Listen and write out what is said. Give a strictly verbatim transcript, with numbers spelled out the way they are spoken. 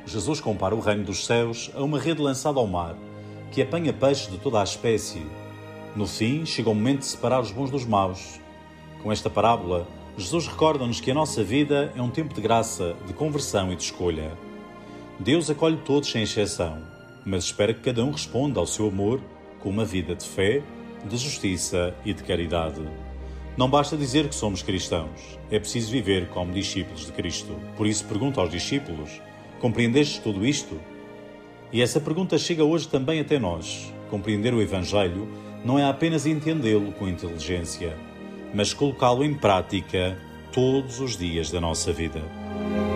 Jesus compara o reino dos céus a uma rede lançada ao mar, que apanha peixes de toda a espécie. No fim, chega o momento de separar os bons dos maus. Com esta parábola, Jesus recorda-nos que a nossa vida é um tempo de graça, de conversão e de escolha. Deus acolhe todos sem exceção, mas espera que cada um responda ao seu amor com uma vida de fé, de justiça e de caridade. Não basta dizer que somos cristãos, é preciso viver como discípulos de Cristo. Por isso pergunto aos discípulos: compreendestes tudo isto? E essa pergunta chega hoje também até nós. Compreender o Evangelho não é apenas entendê-lo com inteligência, mas colocá-lo em prática todos os dias da nossa vida.